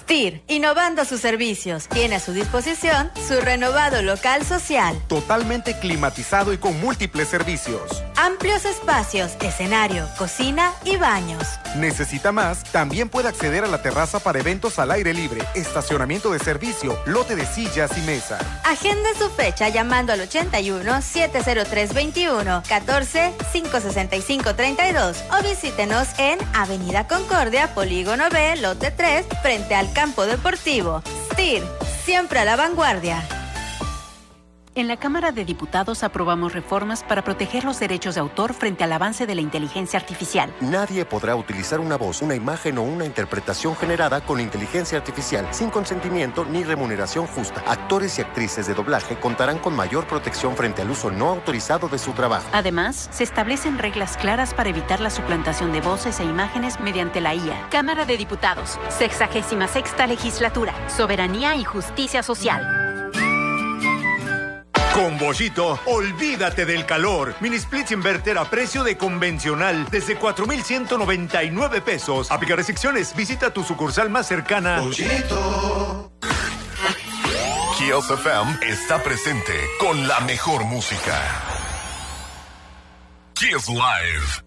STIR, innovando sus servicios, tiene a su disposición su renovado local social. Totalmente climatizado y con múltiples servicios. Amplios espacios, escenario, cocina y baños. ¿Necesita más? También puede acceder a la terraza para eventos al aire libre, estacionamiento de servicio, lote de sillas y mesa. Agenda su fecha llamando al 81 703 21 14 565 32 o visítenos en Avenida Concordia, Polígono B, lote 3, frente al Campo Deportivo. STIR, siempre a la vanguardia. En la Cámara de Diputados aprobamos reformas para proteger los derechos de autor frente al avance de la inteligencia artificial. Nadie podrá utilizar una voz, una imagen o una interpretación generada con inteligencia artificial sin consentimiento ni remuneración justa. Actores y actrices de doblaje contarán con mayor protección frente al uso no autorizado de su trabajo. Además, se establecen reglas claras para evitar la suplantación de voces e imágenes mediante la IA. Cámara de Diputados, 66ª Legislatura, Soberanía y Justicia Social. Con Bollito, olvídate del calor. Mini splits inverter a precio de convencional desde 4,199 pesos. Aplica restricciones. Visita tu sucursal más cercana. Bollito. Kiehl's FM está presente con la mejor música. Kiehl's Live.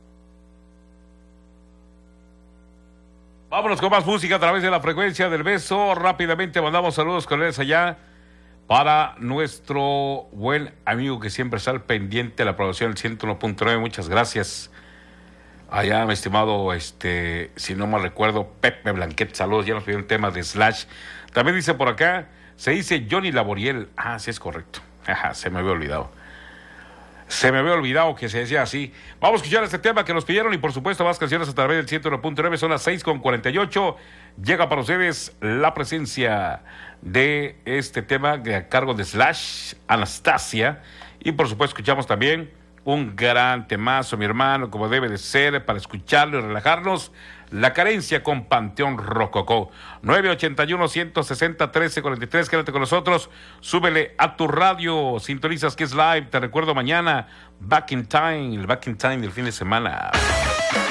Vámonos con más música a través de la frecuencia del beso. Rápidamente mandamos saludos cordiales allá para nuestro buen amigo que siempre está al pendiente de la producción del 101.9. Muchas gracias. Allá, mi estimado, si no mal recuerdo, Pepe Blanquet, saludos. Ya nos pidió el tema de Slash. También dice por acá, se dice Johnny Laboriel. Ah, sí es correcto. Ajá, se me había olvidado. Se me había olvidado que se decía así. Vamos a escuchar este tema que nos pidieron y por supuesto más canciones a través del 101.9. Son las 6:48. Llega para ustedes la presencia de este tema a cargo de Slash, Anastasia. Y por supuesto escuchamos también un gran temazo, mi hermano, como debe de ser, para escucharlo y relajarnos. La Carencia con Panteón Rococó. 981-160-1343. Quédate con nosotros. Súbele a tu radio. Sintonizas que es live. Te recuerdo mañana. Back in Time. El Back in Time del fin de semana.